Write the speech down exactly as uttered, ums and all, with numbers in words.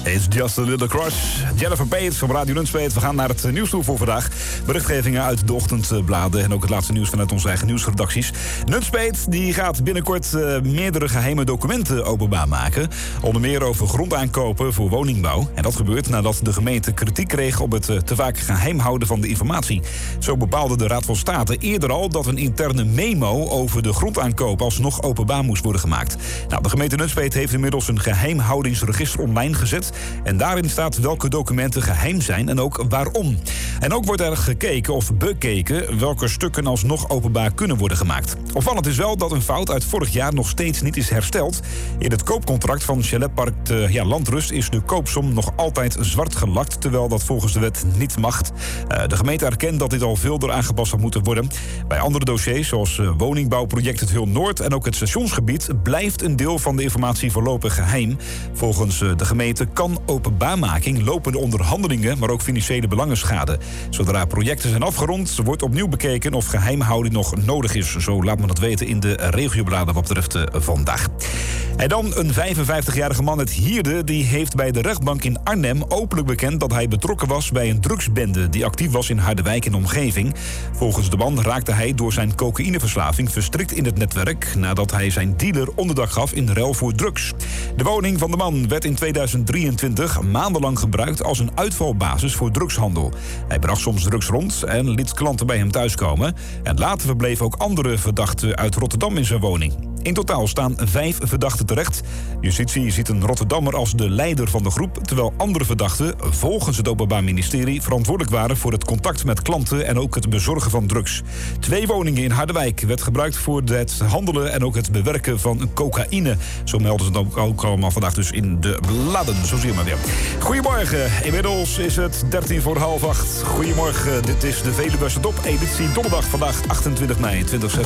It's just a little crush. Jennifer Bates op Radio Nunspeet. We gaan naar het nieuws toe voor vandaag. Berichtgevingen uit de ochtendbladen en ook het laatste nieuws vanuit onze eigen nieuwsredacties. Nunspeet die gaat binnenkort uh, meerdere geheime documenten openbaar maken. Onder meer over grondaankopen voor woningbouw. En dat gebeurt nadat de gemeente kritiek kreeg op het uh, te vaak geheim houden van de informatie. Zo bepaalde de Raad van State eerder al dat een interne memo over de grondaankoop alsnog openbaar moest worden gemaakt. Nou, de gemeente Nunspeet heeft inmiddels een geheimhoudingsregister online gezet. En daarin staat welke documenten geheim zijn en ook waarom. En ook wordt er gekeken of bekeken welke stukken alsnog openbaar kunnen worden gemaakt. Opvallend is wel dat een fout uit vorig jaar nog steeds niet is hersteld. In het koopcontract van Chaletpark uh, ja, Landrust is de koopsom nog altijd zwart gelakt, terwijl dat volgens de wet niet mag. Uh, de gemeente erkent dat dit al veel door aangepast had moeten worden. Bij andere dossiers, zoals uh, woningbouwproject Het Heel Noord en ook het stationsgebied, blijft een deel van de informatie voorlopig geheim. Volgens uh, de gemeente kan openbaarmaking lopende onderhandelingen, maar ook financiële belangen schaden. Zodra projecten zijn afgerond, wordt opnieuw bekeken of geheimhouding nog nodig is. Zo laat men dat weten in de regiobladen wat betreft uh, vandaag. En dan een vijfenvijftigjarige man uit Hierde, die heeft bij de rechtbank in Arnhem openlijk bekend dat hij betrokken was bij een drugsbende die actief was in Harderwijk en omgeving. Volgens de man raakte hij door zijn cocaïneverslaving verstrikt in het netwerk nadat hij zijn dealer onderdak gaf in ruil voor drugs. De woning van de man werd in tweeduizend drieëntwintig maandenlang gebruikt als een uitvalbasis voor drugshandel. Hij bracht soms drugs rond en liet klanten bij hem thuiskomen. En later verbleven ook andere verdachten uit Rotterdam in zijn woning. In totaal staan vijf verdachten terecht. Justitie ziet een Rotterdammer als de leider van de groep, terwijl andere verdachten volgens het Openbaar Ministerie verantwoordelijk waren voor het contact met klanten en ook het bezorgen van drugs. Twee woningen in Harderwijk werd gebruikt voor het handelen en ook het bewerken van cocaïne. Zo melden ze het ook allemaal vandaag dus in de bladen. Zo zie je maar weer. Goedemorgen. Inmiddels is het dertien voor half acht. Goedemorgen. Dit is de Veluwe Top editie donderdag vandaag achtentwintig mei tweeduizend